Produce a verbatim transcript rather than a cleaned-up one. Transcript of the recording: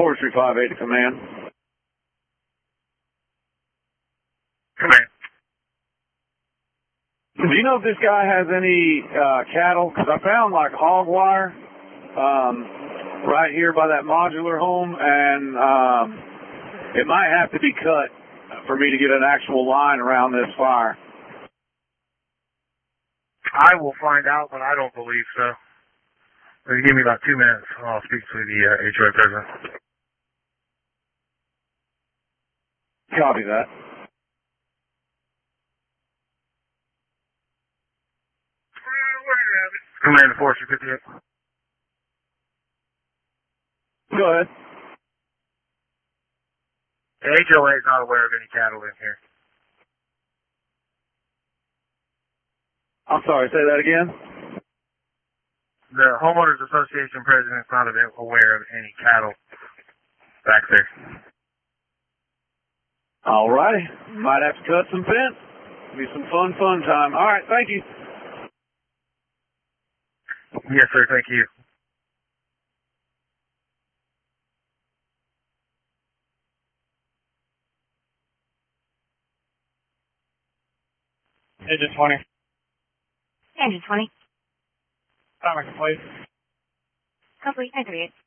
Forestry five eight to command. Command. Do you know if this guy has any uh, cattle? Because I found like hog wire um, right here by that modular home, and um, it might have to be cut for me to get an actual line around this fire. I will find out, but I don't believe so. If you give me about two minutes, I'll speak to the uh, H O A president. Copy that. Command Forestry fifty-eight. Go ahead. The H O A is not aware of any cattle in here. I'm sorry, say that again? The Homeowners Association president is not aware of any cattle back there. All righty. Might have to cut some fence. Be some fun, fun time. All right, thank you. Yes, sir, thank you. Engine twenty. Engine twenty. Timer complete. Complete. Activate.